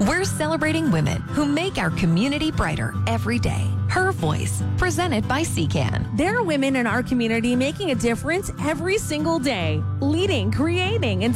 We're celebrating women who make our community brighter every day. Her Voice, presented by CCAN. There are women in our community making a difference every single day, leading, creating, and